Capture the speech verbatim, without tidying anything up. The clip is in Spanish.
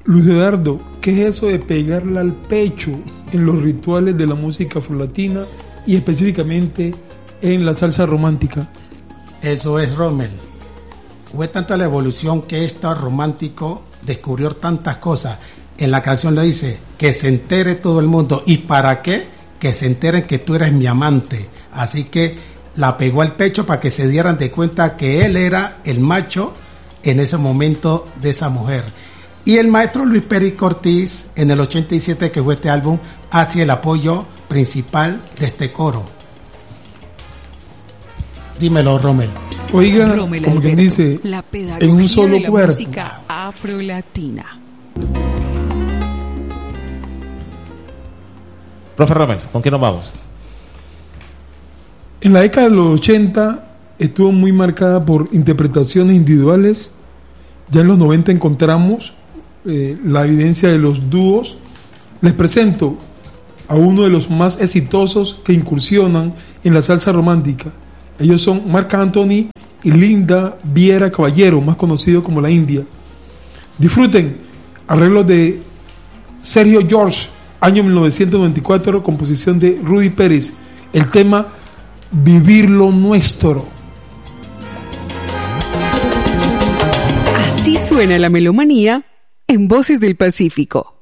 Luis Eduardo, ¿qué es eso de pegarla al pecho en los rituales de la música afrolatina y específicamente en la salsa romántica? Eso es, Rommel. Fue tanta la evolución que este romántico descubrió tantas cosas. En la canción le dice que se entere todo el mundo. ¿Y para qué? Que se enteren que tú eres mi amante. Así que la pegó al pecho para que se dieran de cuenta que él era el macho en ese momento de esa mujer. Y el maestro Luis Perico Ortiz, en el ochenta y siete que fue este álbum, hace el apoyo principal de este coro. Dímelo, Rommel. Oiga, Rommel como quien Alberto, dice, la pedagogía en un solo de la cuerpo. música afrolatina. Profe Rommel, ¿con qué nos vamos? En la década de los ochenta estuvo muy marcada por interpretaciones individuales. Ya en los noventa encontramos eh, la evidencia de los dúos. Les presento a uno de los más exitosos que incursionan en la salsa romántica. Ellos son Marc Anthony y Linda Viera Caballero, más conocido como La India. Disfruten arreglos de Sergio George, año mil novecientos noventa y cuatro, composición de Rudy Pérez, el tema Vivir lo Nuestro. Así suena la melomanía en Voces del Pacífico.